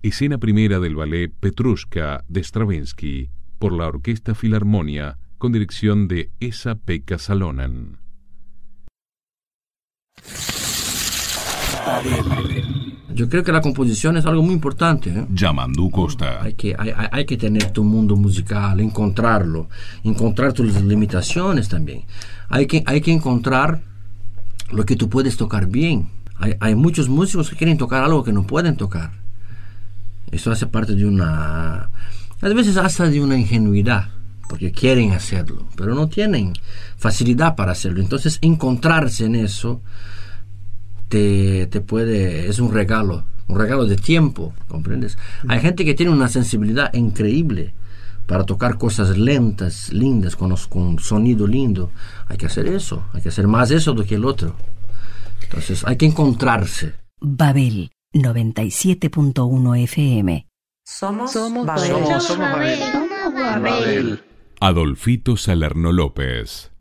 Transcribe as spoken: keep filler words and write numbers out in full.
Escena primera del ballet Petrushka de Stravinsky por la Orquesta Filarmonia con dirección de Esa-Pekka Salonen. Yo creo que la composición es algo muy importante, ¿eh? Yamandu Costa. Hay que, hay, hay que tener tu mundo musical, encontrarlo, encontrar tus limitaciones también. Hay que, hay que encontrar lo que tú puedes tocar bien. Hay, hay muchos músicos que quieren tocar algo que no pueden tocar. Eso hace parte de una... a veces hasta de una ingenuidad, porque quieren hacerlo, pero no tienen facilidad para hacerlo. Entonces, encontrarse en eso te, te puede... es un regalo, un regalo de tiempo, ¿comprendes? Hay gente que tiene una sensibilidad increíble para tocar cosas lentas, lindas, con, los, con sonido lindo. Hay que hacer eso, hay que hacer más eso do que el otro. Entonces, hay que encontrarse. Babel noventa y siete punto uno F M. Somos, Somos Babel. Babel. Somos Babel. Somos Babel. Adolfito Salerno López.